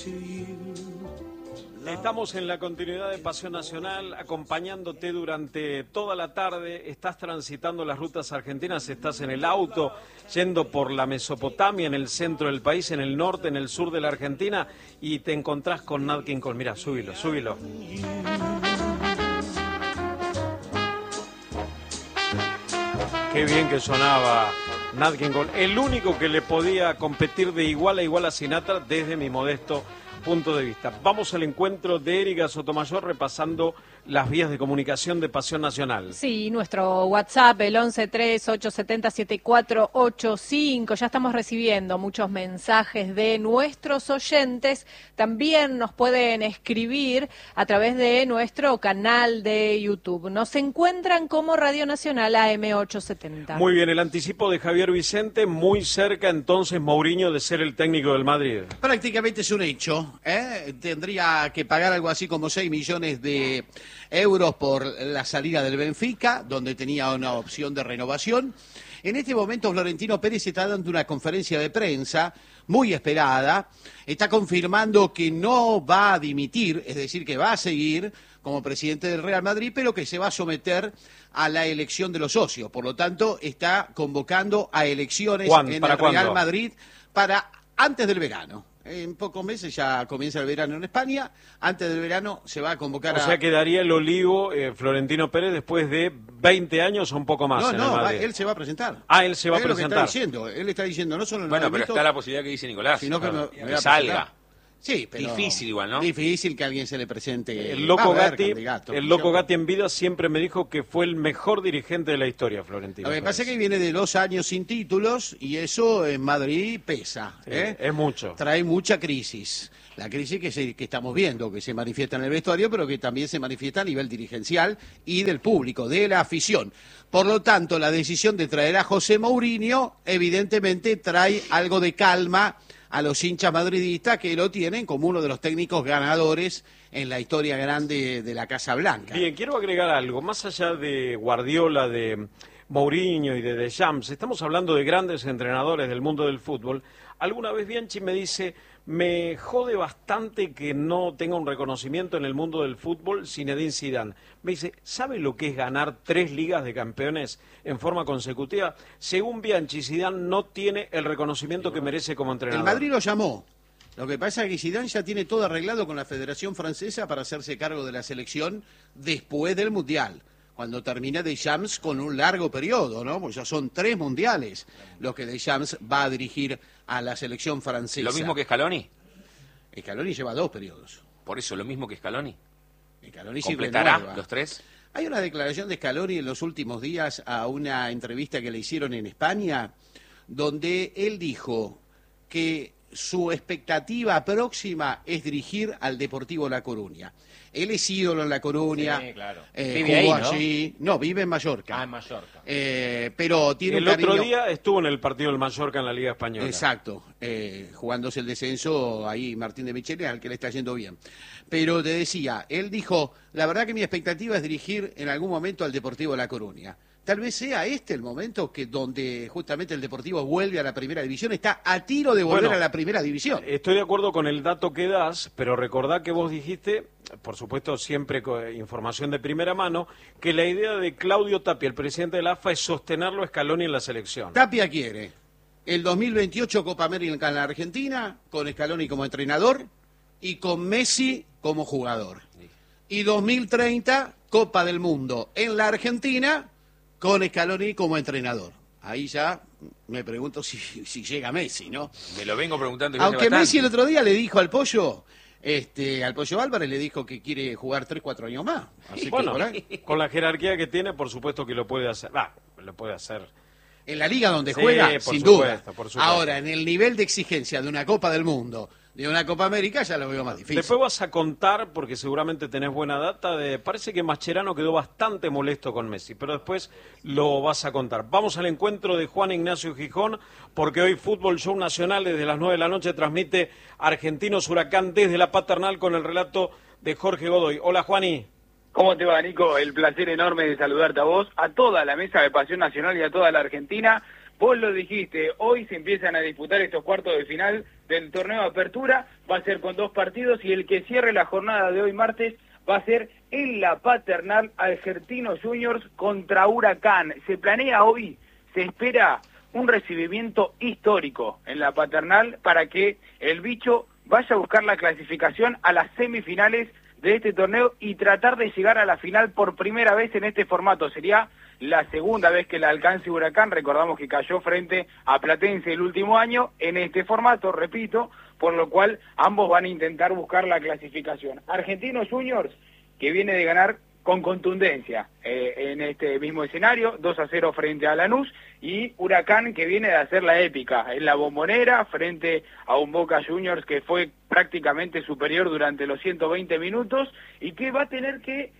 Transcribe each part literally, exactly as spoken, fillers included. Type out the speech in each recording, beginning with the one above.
Estamos en la continuidad de Pasión Nacional, acompañándote durante toda la tarde. Estás transitando las rutas argentinas, estás en el auto, yendo por la Mesopotamia, en el centro del país, en el norte, en el sur de la Argentina, y te encontrás con Nat King Cole. Mirá, súbilo, súbilo. Qué bien que sonaba Nat King Cole. El único que le podía competir de igual a igual a Sinatra desde mi modesto punto de vista. Vamos al encuentro de Erika Sotomayor repasando las vías de comunicación de Pasión Nacional. Sí, nuestro WhatsApp, el once tres ocho siete cero siete cuatro ocho cinco. Ya estamos recibiendo muchos mensajes de nuestros oyentes. También nos pueden escribir a través de nuestro canal de YouTube. Nos encuentran como Radio Nacional A M ochocientos setenta. Muy bien, el anticipo de Javier Vicente, muy cerca entonces Mourinho de ser el técnico del Madrid. Prácticamente es un hecho, ¿eh? Tendría que pagar algo así como seis millones de euros por la salida del Benfica, donde tenía una opción de renovación. En este momento Florentino Pérez está dando una conferencia de prensa muy esperada, está confirmando que no va a dimitir, es decir, que va a seguir como presidente del Real Madrid, pero que se va a someter a la elección de los socios. Por lo tanto, está convocando a elecciones en el Real ¿cuándo? Madrid para antes del verano. En pocos meses ya comienza el verano en España. Antes del verano se va a convocar o a... O sea, quedaría el olivo eh, Florentino Pérez después de veinte años o un poco más. No, en no, el va, Madrid. él se va a presentar. Ah, él se va él a presentar. Es lo que está diciendo. Él está diciendo no solo en el Bueno, pero movimiento, está la posibilidad que dice Nicolás. sino que, claro. me, que me va a salga. presentar. Sí, pero difícil igual, ¿no? Difícil que alguien se le presente. El loco Va a haber Gatti, candidatos, el loco ¿no? Gatti en vida siempre me dijo que fue el mejor dirigente de la historia, Florentino. Lo que Pérez. pasa es que viene de dos años sin títulos y eso en Madrid pesa. Sí, ¿eh? es mucho. Trae mucha crisis. La crisis que, se, que estamos viendo, que se manifiesta en el vestuario, pero que también se manifiesta a nivel dirigencial y del público, de la afición. Por lo tanto, la decisión de traer a José Mourinho, evidentemente, trae algo de calma a los hinchas madridistas que lo tienen como uno de los técnicos ganadores en la historia grande de la Casa Blanca. Bien, quiero agregar algo. Más allá de Guardiola, de Mourinho y de Deschamps, estamos hablando de grandes entrenadores del mundo del fútbol. Alguna vez Bianchi me dice, me jode bastante que no tenga un reconocimiento en el mundo del fútbol Zinedine Zidane. Me dice, ¿sabe lo que es ganar tres ligas de campeones en forma consecutiva? Según Bianchi, Zidane no tiene el reconocimiento que merece como entrenador. El Madrid lo llamó. Lo que pasa es que Zidane ya tiene todo arreglado con la Federación Francesa para hacerse cargo de la selección después del Mundial. Cuando termine Deschamps con un largo periodo, ¿no? Pues ya son tres mundiales los que Deschamps va a dirigir a la selección francesa. ¿Lo mismo que Scaloni? Scaloni lleva dos periodos. Por eso, ¿lo mismo que Scaloni? Scaloni sí ¿Completará renueva. los tres? Hay una declaración de Scaloni en los últimos días a una entrevista que le hicieron en España, donde él dijo que su expectativa próxima es dirigir al Deportivo La Coruña. Él es ídolo en La Coruña. Sí, claro. Eh, Vive jugó ahí, ¿no? allí. No, vive en Mallorca. Ah, en Mallorca. Eh, pero tiene El un cariño... otro día estuvo en el partido del Mallorca en la Liga Española. Exacto, eh, jugándose el descenso ahí Martín de Michele, al que le está yendo bien. Pero te decía, él dijo, la verdad que mi expectativa es dirigir en algún momento al Deportivo La Coruña. Tal vez sea este el momento que donde justamente el Deportivo vuelve a la primera división, está a tiro de volver Bueno, a la primera división. Estoy de acuerdo con el dato que das, pero recordá que vos dijiste, por supuesto siempre con información de primera mano, que la idea de Claudio Tapia, el presidente de la A F A, es sostenerlo a Scaloni en la selección. Tapia quiere el dos mil veintiocho Copa América en la Argentina, con Scaloni como entrenador y con Messi como jugador. Y dos mil treinta Copa del Mundo en la Argentina, con Scaloni como entrenador. Ahí ya me pregunto si, si llega Messi, ¿no? Me lo vengo preguntando. desde Aunque bastante. Messi el otro día le dijo al Pollo, este, al Pollo Álvarez le dijo que quiere jugar tres, cuatro años más. Así Bueno, que por ahí, con la jerarquía que tiene, por supuesto que lo puede hacer. Va, lo puede hacer. en la liga donde Sí, juega, por sin supuesto, duda. por supuesto. Ahora, en el nivel de exigencia de una Copa del Mundo, de una Copa América, ya lo veo más difícil. Después vas a contar, porque seguramente tenés buena data, de parece que Mascherano quedó bastante molesto con Messi, pero después lo vas a contar. Vamos al encuentro de Juan Ignacio Gijón, porque hoy Fútbol Show Nacional desde las nueve de la noche transmite Argentinos Huracán desde la Paternal con el relato de Jorge Godoy. Hola, Juani. ¿Cómo te va, Nico? El placer enorme de saludarte a vos, a toda la mesa de Pasión Nacional y a toda la Argentina. Vos lo dijiste, hoy se empiezan a disputar estos cuartos de final del torneo de apertura, va a ser con dos partidos y el que cierre la jornada de hoy martes va a ser en la Paternal Argentinos Juniors contra Huracán. Se planea hoy, se espera un recibimiento histórico en la Paternal para que el bicho vaya a buscar la clasificación a las semifinales de este torneo y tratar de llegar a la final por primera vez en este formato. Sería la segunda vez que la alcance Huracán. Recordamos que cayó frente a Platense el último año en este formato, repito, por lo cual ambos van a intentar buscar la clasificación. Argentinos Juniors, que viene de ganar con contundencia eh, en este mismo escenario, dos a cero frente a Lanús, y Huracán, que viene de hacer la épica en la Bombonera frente a un Boca Juniors que fue prácticamente superior durante los ciento veinte minutos y que va a tener que,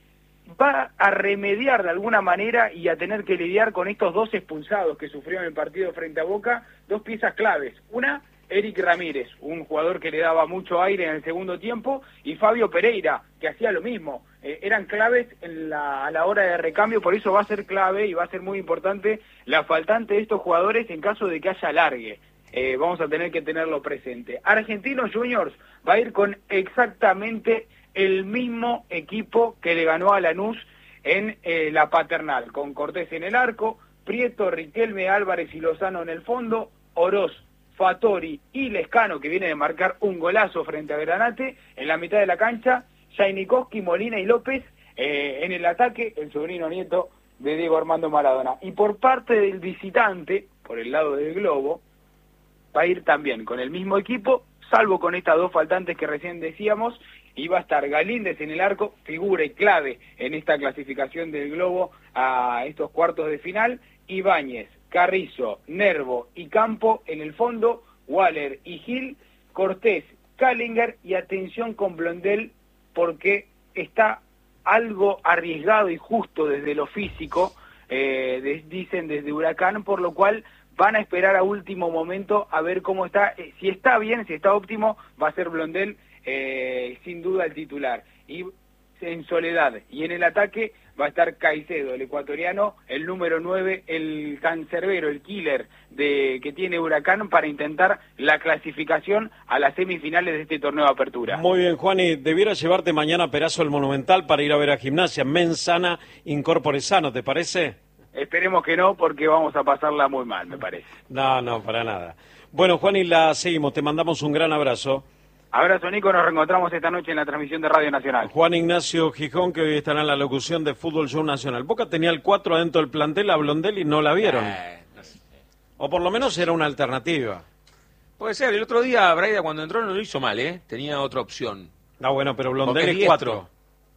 va a remediar de alguna manera y a tener que lidiar con estos dos expulsados que sufrió en el partido frente a Boca, dos piezas claves. Una, Eric Ramírez, un jugador que le daba mucho aire en el segundo tiempo, y Fabio Pereira, que hacía lo mismo. Eh, eran claves en la, a la hora de recambio, por eso va a ser clave y va a ser muy importante la faltante de estos jugadores en caso de que haya alargue. Eh, vamos a tener que tenerlo presente. Argentinos Juniors va a ir con exactamente el mismo equipo que le ganó a Lanús en eh, la Paternal, con Cortés en el arco, Prieto, Riquelme, Álvarez y Lozano en el fondo, Oroz, Fattori y Lescano, que viene de marcar un golazo frente a Granate, en la mitad de la cancha, Jainikoski, Molina y López, eh, en el ataque, el sobrino nieto de Diego Armando Maradona. Y por parte del visitante, por el lado del globo, va a ir también con el mismo equipo, salvo con estas dos faltantes que recién decíamos, y va a estar Galíndez en el arco, figura y clave en esta clasificación del globo a estos cuartos de final, Ibáñez, Carrizo, Nervo y Campo en el fondo, Waller y Gil, Cortés, Callinger y atención con Blondel porque está algo arriesgado y justo desde lo físico, eh, de, dicen desde Huracán, por lo cual van a esperar a último momento a ver cómo está, eh, si está bien, si está óptimo, va a ser Blondel eh, sin duda el titular. Y en Soledad y en el ataque va a estar Caicedo, el ecuatoriano, el número nueve, el cancerbero, el killer de que tiene Huracán para intentar la clasificación a las semifinales de este torneo de apertura. Muy bien, Juani, debiera llevarte mañana a Perazo el Monumental para ir a ver a Gimnasia, mens sana, incorpore sano, ¿te parece? Esperemos que no, porque vamos a pasarla muy mal, me parece. No, no, para nada. Bueno, Juani, la seguimos, te mandamos un gran abrazo. Abrazo, Nico, nos reencontramos esta noche en la transmisión de Radio Nacional. Juan Ignacio Gijón, que hoy estará en la locución de Fútbol Show Nacional. Boca tenía el cuatro adentro del plantel, a Blondel, y no la vieron. Eh, no sé. O por lo menos era una alternativa. Puede ser, el otro día Braida cuando entró no lo hizo mal, ¿eh? Tenía otra opción. Ah, bueno, pero Blondel Porque es es cuatro.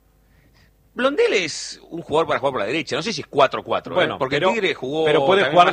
Blondel es un jugador para jugar por la derecha, no sé si es cuatro cuatro, Bueno, ¿eh? Porque pero, Tigre jugó pero puede también jugar más